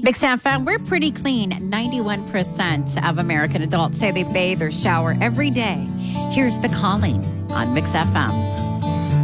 Mix FM, we're pretty clean. 91% of American adults say they bathe or shower every day. Here's The Calling on Mix FM.